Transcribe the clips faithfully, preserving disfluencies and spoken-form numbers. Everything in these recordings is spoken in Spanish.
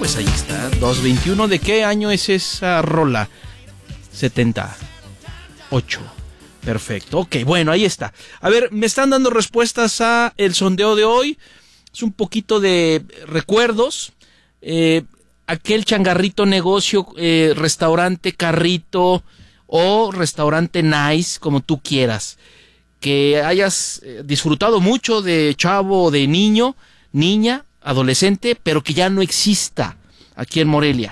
Pues ahí está, dos veintiuno. ¿De qué año es esa rola? setenta y ocho. Perfecto, ok, bueno, ahí está. A ver, me están dando respuestas a el sondeo de hoy. Es un poquito de recuerdos. Eh, aquel changarrito negocio, eh, restaurante, carrito o restaurante nice, como tú quieras, que hayas disfrutado mucho de chavo o de niño, niña, adolescente, pero que ya no exista aquí en Morelia.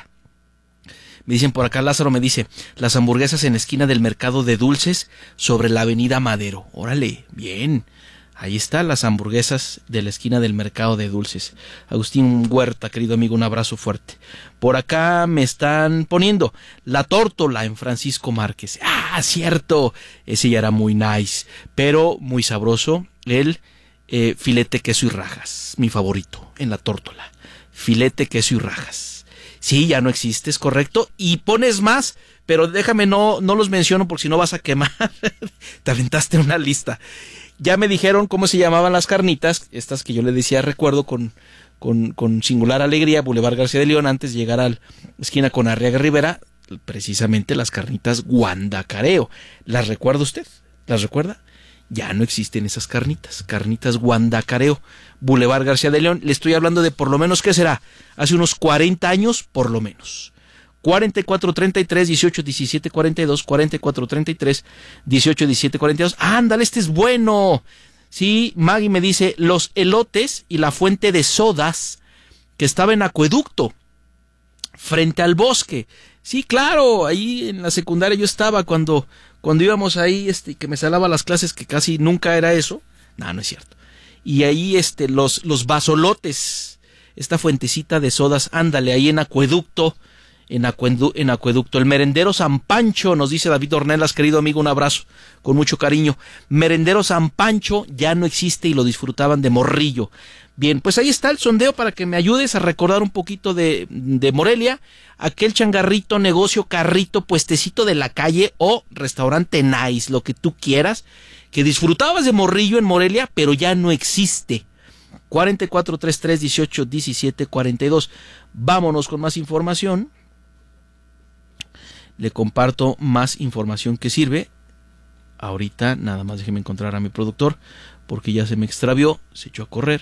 Me dicen por acá, Lázaro me dice, las hamburguesas en la esquina del mercado de dulces sobre la avenida Madero. Órale, bien. Ahí están las hamburguesas de la esquina del mercado de dulces. Agustín Huerta, querido amigo, un abrazo fuerte. Por acá me están poniendo la tórtola en Francisco Márquez. Ah, cierto. Ese ya era muy nice, pero muy sabroso. El eh, filete, queso y rajas. Mi favorito en la tórtola. Filete, queso y rajas. Sí, ya no existe, es correcto. Y pones más, pero déjame, no, no los menciono porque si no vas a quemar. Te aventaste una lista. Ya me dijeron cómo se llamaban las carnitas, estas que yo le decía, recuerdo con, con, con singular alegría, Boulevard García de León, antes de llegar a la esquina con Arriaga Rivera, precisamente las carnitas Guandacareo. ¿Las recuerda usted? ¿Las recuerda? Ya no existen esas carnitas, carnitas Guandacareo, Boulevard García de León. Le estoy hablando de por lo menos, ¿qué será? Hace unos cuarenta años, por lo menos. cuarenta y cuatro, treinta y tres, dieciocho, diecisiete, cuarenta y dos, cuarenta y cuatro, treinta y tres, dieciocho, diecisiete, cuarenta y dos. ¡Ándale, este es bueno! Sí, Maggie me dice, los elotes y la fuente de sodas que estaba en Acueducto, frente al bosque. Sí, claro, ahí en la secundaria yo estaba cuando, cuando íbamos ahí, este, que me salaba las clases, que casi nunca era eso. No, no es cierto. Y ahí, este, los, los vasolotes, esta fuentecita de sodas, ándale, ahí en Acueducto, En, acuedu en Acueducto. El merendero San Pancho, nos dice David Ornelas, querido amigo, un abrazo, con mucho cariño. Merendero San Pancho ya no existe y lo disfrutaban de morrillo. Bien, pues ahí está el sondeo para que me ayudes a recordar un poquito de, de Morelia, aquel changarrito, negocio, carrito, puestecito de la calle o restaurante nice, lo que tú quieras, que disfrutabas de morrillo en Morelia, pero ya no existe. cuarenta y cuatro, treinta y tres, dieciocho, diecisiete, cuarenta y dos. Vámonos con más información. Le comparto más información que sirve. Ahorita nada más déjeme encontrar a mi productor porque ya se me extravió, se echó a correr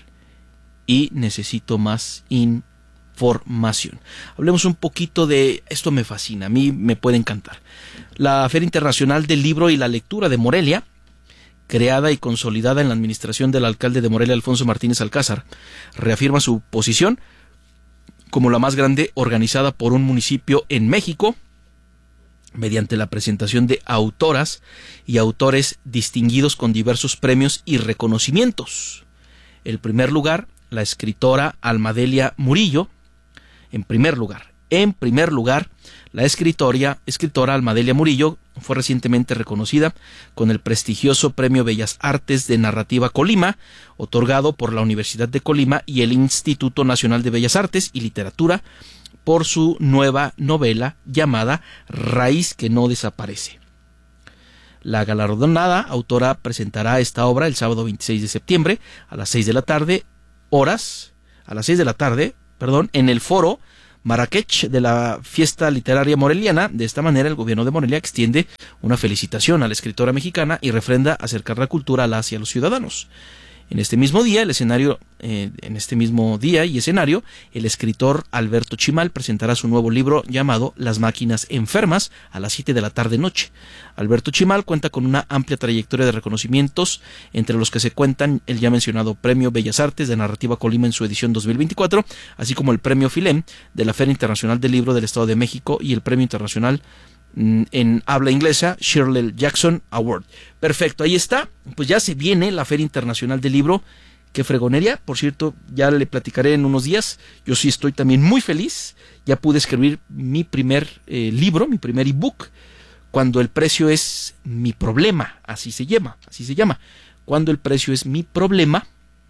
y necesito más información. Hablemos un poquito de, esto me fascina, a mí me puede encantar. La Feria Internacional del Libro y la Lectura de Morelia, creada y consolidada en la administración del alcalde de Morelia, Alfonso Martínez Alcázar, reafirma su posición como la más grande organizada por un municipio en México, mediante la presentación de autoras y autores distinguidos con diversos premios y reconocimientos. El primer lugar, la escritora Almadelia Murillo. En primer lugar, en primer lugar, la escritora, escritora Almadelia Murillo fue recientemente reconocida con el prestigioso Premio Bellas Artes de Narrativa Colima, otorgado por la Universidad de Colima y el Instituto Nacional de Bellas Artes y Literatura, por su nueva novela llamada Raíz que no desaparece. La galardonada autora presentará esta obra el sábado veintiséis de septiembre a las seis de la tarde, horas, a las seis de la tarde, perdón, en el foro Marrakech de la Fiesta Literaria Moreliana. De esta manera, el gobierno de Morelia extiende una felicitación a la escritora mexicana y refrenda acercar la cultura a las y a los ciudadanos. En este mismo día, el escenario, eh, en este mismo día y escenario, el escritor Alberto Chimal presentará su nuevo libro llamado Las máquinas enfermas a las siete de la tarde noche. Alberto Chimal cuenta con una amplia trayectoria de reconocimientos, entre los que se cuentan el ya mencionado Premio Bellas Artes de Narrativa Colima en su edición dos mil veinticuatro, así como el Premio Filem de la Feria Internacional del Libro del Estado de México y el Premio Internacional en habla inglesa Shirley Jackson Award. Perfecto, ahí está. Pues ya se viene la Feria Internacional del Libro. Qué fregonería, por cierto, ya le platicaré en unos días. Yo sí estoy también muy feliz. Ya pude escribir mi primer eh, libro, mi primer ebook, Cuando el precio es mi problema, así se llama, así se llama. Cuando el precio es mi problema.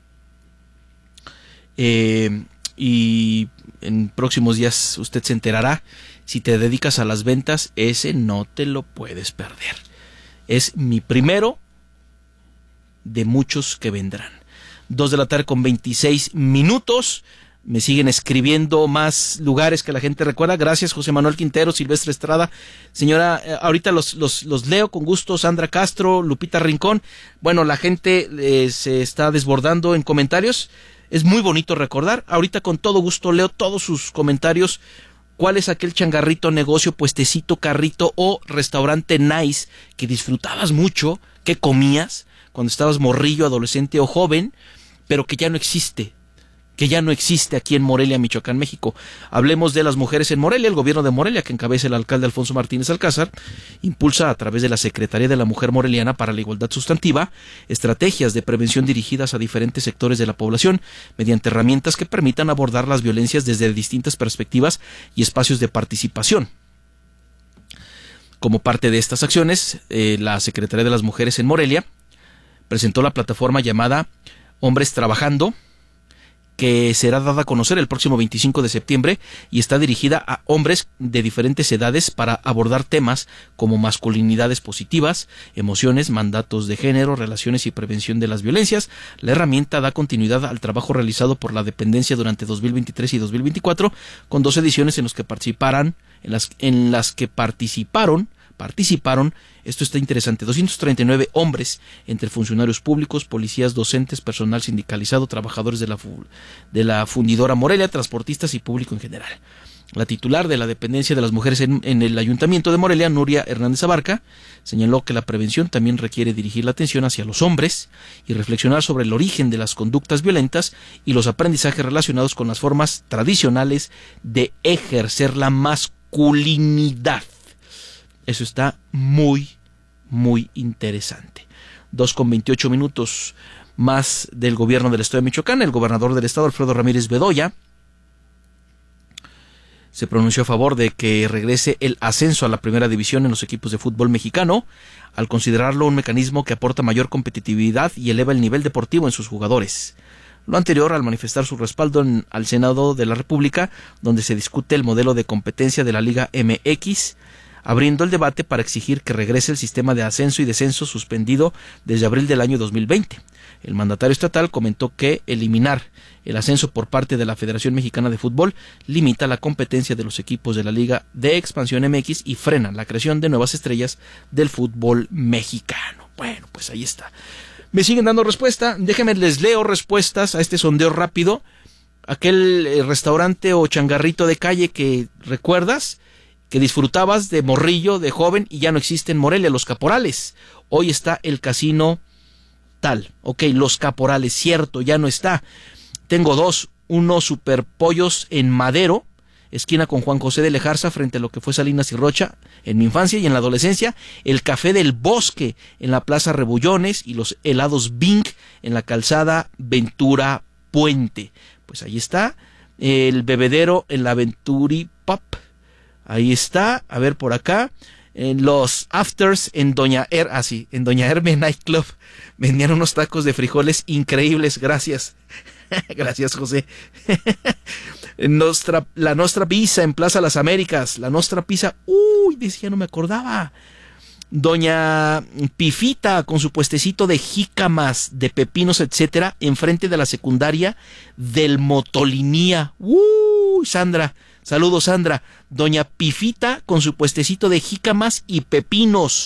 Eh, y en próximos días usted se enterará. Si te dedicas a las ventas, ese no te lo puedes perder. Es mi primero de muchos que vendrán. Dos de la tarde con veintiséis minutos. Me siguen escribiendo más lugares que la gente recuerda. Gracias, José Manuel Quintero, Silvestre Estrada. Señora, eh, ahorita los, los, los leo con gusto. Sandra Castro, Lupita Rincón. Bueno, la gente eh, se está desbordando en comentarios. Es muy bonito recordar. Ahorita con todo gusto leo todos sus comentarios. ¿Cuál es aquel changarrito, negocio, puestecito, carrito o restaurante nice que disfrutabas mucho, que comías cuando estabas morrillo, adolescente o joven, pero que ya no existe? que ya no existe aquí en Morelia, Michoacán, México. Hablemos de las mujeres en Morelia. El gobierno de Morelia, que encabeza el alcalde Alfonso Martínez Alcázar, impulsa a través de la Secretaría de la Mujer Moreliana para la Igualdad Sustantiva estrategias de prevención dirigidas a diferentes sectores de la población mediante herramientas que permitan abordar las violencias desde distintas perspectivas y espacios de participación. Como parte de estas acciones, eh, la Secretaría de las Mujeres en Morelia presentó la plataforma llamada Hombres Trabajando, que será dada a conocer el próximo veinticinco de septiembre y está dirigida a hombres de diferentes edades para abordar temas como masculinidades positivas, emociones, mandatos de género, relaciones y prevención de las violencias. La herramienta da continuidad al trabajo realizado por la dependencia durante dos mil veintitrés y dos mil veinticuatro, con dos ediciones en las que participaran, en las, en las que participaron participaron, esto está interesante, doscientos treinta y nueve hombres, entre funcionarios públicos, policías, docentes, personal sindicalizado, trabajadores de la, de la fundidora Morelia, transportistas y público en general. La titular de la dependencia de las mujeres en, en el Ayuntamiento de Morelia, Nuria Hernández Abarca, señaló que la prevención también requiere dirigir la atención hacia los hombres y reflexionar sobre el origen de las conductas violentas y los aprendizajes relacionados con las formas tradicionales de ejercer la masculinidad. Eso está muy, muy interesante. dos con veintiocho minutos más del gobierno del estado de Michoacán. El gobernador del estado, Alfredo Ramírez Bedoya, se pronunció a favor de que regrese el ascenso a la primera división en los equipos de fútbol mexicano, al considerarlo un mecanismo que aporta mayor competitividad y eleva el nivel deportivo en sus jugadores. Lo anterior al manifestar su respaldo en, al Senado de la República, donde se discute el modelo de competencia de la Liga M X, abriendo el debate para exigir que regrese el sistema de ascenso y descenso suspendido desde abril del año dos mil veinte. El mandatario estatal comentó que eliminar el ascenso por parte de la Federación Mexicana de Fútbol limita la competencia de los equipos de la Liga de Expansión M X y frena la creación de nuevas estrellas del fútbol mexicano. Bueno, pues ahí está. Me siguen dando respuesta. Déjenme les leo respuestas a este sondeo rápido. Aquel eh, restaurante o changarrito de calle que recuerdas, que disfrutabas de morrillo, de joven, y ya no existe en Morelia, Los Caporales. Hoy está el casino tal. Ok, Los Caporales, cierto, ya no está. Tengo dos, uno Super Pollos en Madero, esquina con Juan José de Lejarza, frente a lo que fue Salinas y Rocha, en mi infancia y en la adolescencia. El Café del Bosque, en la Plaza Rebullones, y los helados Bing, en la calzada Ventura Puente. Pues ahí está. El Bebedero, en la Venturi Pop. Ahí está, a ver por acá, en los afters en Doña Er, así, ah, en Doña Herme Nightclub, vendían unos tacos de frijoles increíbles, gracias, gracias José. Nostra, la Nostra Pizza en Plaza Las Américas, la Nostra Pizza, uy, decía, no me acordaba. Doña Pifita con su puestecito de jícamas, de pepinos, etcétera, enfrente de la secundaria del Motolinía. Uy, Sandra. Saludos, Sandra. Doña Pifita con su puestecito de jícamas y pepinos.